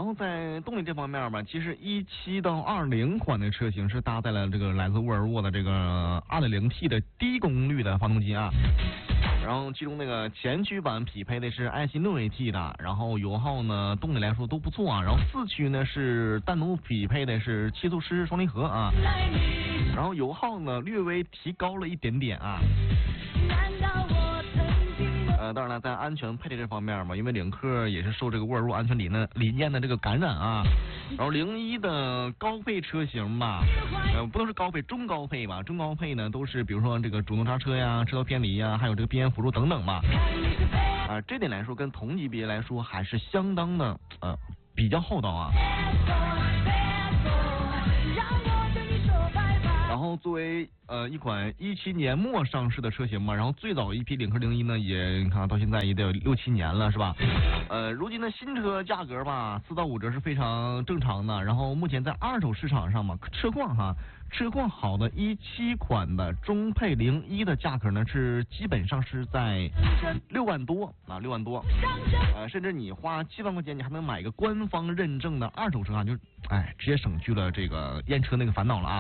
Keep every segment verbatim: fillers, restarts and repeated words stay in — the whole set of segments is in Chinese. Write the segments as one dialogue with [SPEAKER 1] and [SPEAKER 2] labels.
[SPEAKER 1] 后在动力这方面吧，其实一七到二零款的车型是搭载了这个来自沃尔沃的这个 二点零 T 的低功率的发动机啊。然后其中那个前驱版匹配的是爱信 六 A T 的，然后油耗呢动力来说都不错啊。然后四驱呢是单独匹配的是七速湿式双离合啊，然后油耗呢略微提高了一点点啊。呃，当然了，在安全配置这方面嘛，因为领克也是受这个沃尔沃安全理念理念的这个感染啊。然后零一的高配车型吧，呃，不能是高配，中高配吧，中高配呢都是比如说这个主动刹车呀、车道偏离呀，还有这个边缘辅助等等吧。啊、呃，这点来说跟同级别来说还是相当的呃比较厚道啊。然后作为呃一款一七年末上市的车型嘛，然后最早一批领克零一呢，也你看到现在也得有六七年了，是吧？呃，如今的新车价格吧，四到五折是非常正常的。然后目前在二手市场上嘛，车况哈，车况好的一七款的中配零一的价格呢，是基本上是在六万多啊，六万多。呃，甚至你花七万块钱，你还能买一个官方认证的二手车啊，就哎，直接省去了这个验车那个烦恼了啊。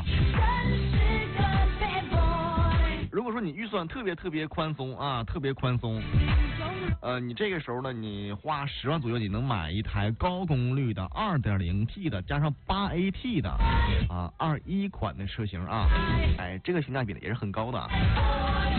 [SPEAKER 1] 如果说你预算特别特别宽松啊，特别宽松，呃，你这个时候呢，你花十万左右，你能买一台高功率的 二点零 T 的加上 八 A T 的啊二一款的车型啊，哎，这个性价比也是很高的。